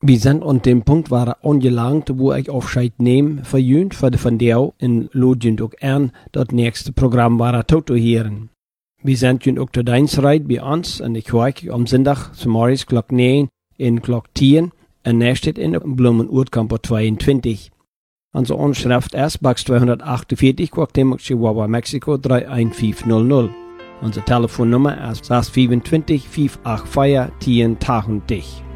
Wir sind an dem Punkt waren angelangt, wo ich Aufscheid nehme, verjünt für die Vandeu in Lodjen auch an, das nächste Programm war Toto hören. Wir sind jünt auch zu Deinsreit bei uns und ich hoike am Sonntag zum Morgens Glock 9 in Glock 10 und nächstes in Blumen-Urtkampo 22. Unsere Anschrift ist Box 248, Guatemala, Chihuahua, Mexiko 31500. Unsere Telefonnummer ist 625 584 1080.